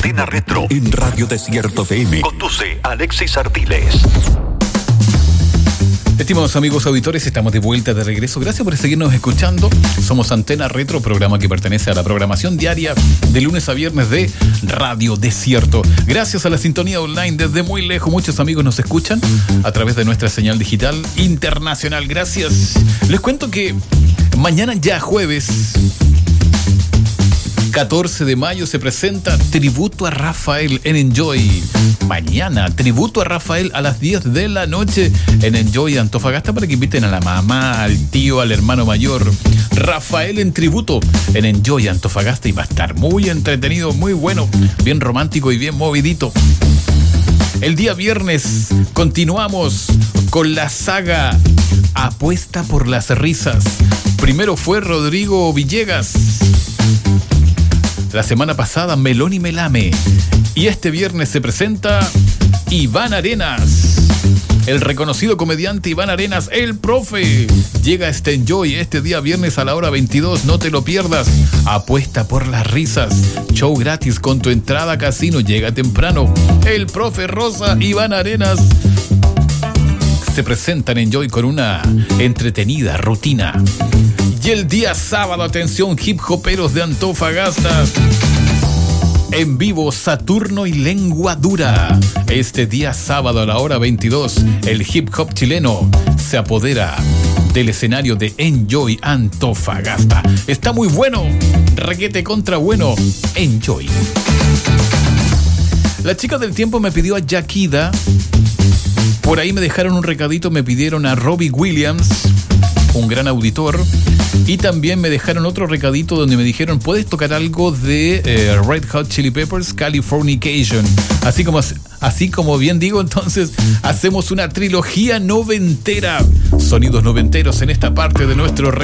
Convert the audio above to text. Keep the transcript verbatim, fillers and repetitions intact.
Antena Retro en Radio Desierto F M. Conduce Alexis Artiles. Estimados amigos auditores, estamos de vuelta, de regreso. Gracias por seguirnos escuchando. Somos Antena Retro, programa que pertenece a la programación diaria de lunes a viernes de Radio Desierto. Gracias a la sintonía online desde muy lejos, muchos amigos nos escuchan a través de nuestra señal digital internacional. Gracias. Les cuento que mañana ya jueves catorce de mayo se presenta Tributo a Rafael en Enjoy. Mañana, Tributo a Rafael a las diez de la noche en Enjoy Antofagasta, para que inviten a la mamá, al tío, al hermano mayor. Rafael en tributo en Enjoy Antofagasta, y va a estar muy entretenido, muy bueno, bien romántico y bien movidito. El día viernes continuamos con la saga Apuesta por las Risas. Primero fue Rodrigo Villegas. La semana pasada, Melón y Melame. Y este viernes se presenta Iván Arenas. El reconocido comediante Iván Arenas, el profe, llega a este Enjoy este día viernes a la hora veintidós. No te lo pierdas. Apuesta por las risas. Show gratis con tu entrada casino. Llega temprano. El profe Rosa, Iván Arenas, se presentan en Enjoy con una entretenida rutina. Y el día sábado, atención, hip hoperos de Antofagasta, en vivo, Saturno y Lengua Dura. Este día sábado a la hora veintidós, el hip hop chileno se apodera del escenario de Enjoy Antofagasta. Está muy bueno, requete contra bueno, Enjoy. La chica del tiempo me pidió a Yakida. Por ahí me dejaron un recadito, me pidieron a Robbie Williams, un gran auditor, y también me dejaron otro recadito donde me dijeron: ¿puedes tocar algo de eh, Red Hot Chili Peppers, Californication? Así como, así como bien digo, entonces hacemos una trilogía noventera, sonidos noventeros en esta parte de nuestro